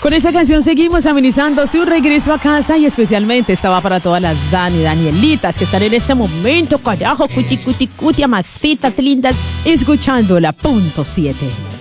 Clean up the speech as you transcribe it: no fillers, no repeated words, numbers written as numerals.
Con esta canción seguimos amenizando su regreso a casa y especialmente estaba para todas las Danielitas que están en este momento, carajo, cuti, amasitas lindas, escuchando la punto 7.